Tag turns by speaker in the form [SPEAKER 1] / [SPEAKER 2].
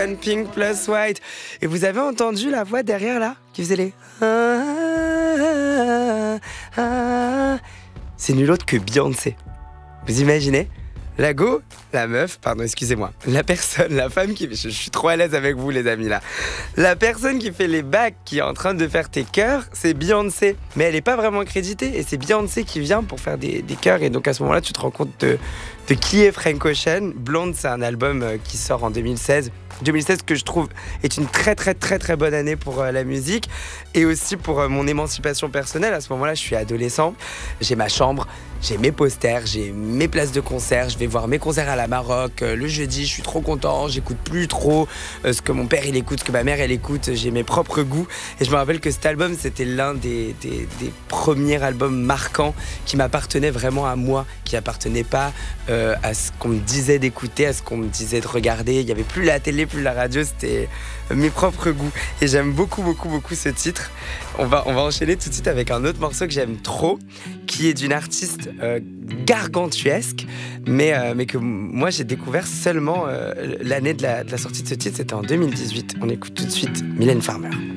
[SPEAKER 1] Pink plus white. Et vous avez entendu la voix derrière là qui faisait les... C'est nul autre que Beyoncé. Vous imaginez ? La go, la meuf, pardon, excusez-moi, la personne, la femme qui... Je suis trop à l'aise avec vous les amis là. La personne qui fait les bacs, qui est en train de faire tes chœurs, c'est Beyoncé. Mais elle n'est pas vraiment créditée et c'est Beyoncé qui vient pour faire des chœurs. Et donc à ce moment-là, tu te rends compte de qui est Frank Ocean. Blonde, c'est un album qui sort en 2016. 2016 que je trouve est une très très très très bonne année pour la musique et aussi pour mon émancipation personnelle. À ce moment-là, je suis adolescent, j'ai ma chambre, j'ai mes posters, j'ai mes places de concert, je vais voir mes concerts à la Maroc le jeudi, je suis trop content, j'écoute plus trop ce que mon père il écoute, ce que ma mère elle écoute, j'ai mes propres goûts et je me rappelle que cet album c'était l'un des premiers albums marquants qui m'appartenait vraiment à moi, qui appartenait pas à ce qu'on me disait d'écouter, à ce qu'on me disait de regarder. Il n'y avait plus la télé, plus la radio, c'était mes propres goûts. Et j'aime beaucoup, beaucoup, beaucoup ce titre. On va enchaîner tout de suite avec un autre morceau que j'aime trop, qui est d'une artiste gargantuesque, mais que moi j'ai découvert seulement l'année de la sortie de ce titre, c'était en 2018. On écoute tout de suite Mylène Farmer.